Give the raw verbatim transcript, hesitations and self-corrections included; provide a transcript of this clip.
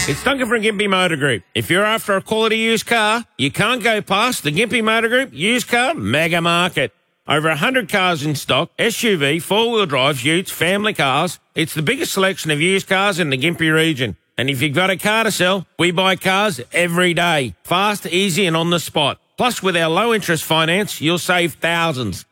It's Duncan from Gympie Motor Group. If you're after a quality used car, you can't go past the Gympie Motor Group used car mega market. Over one hundred cars in stock, S U V, four-wheel drive, utes, family cars. It's the biggest selection of used cars in the Gympie region. And if you've got a car to sell, we buy cars every day. Fast, easy and on the spot. Plus, with our low-interest finance, you'll save thousands.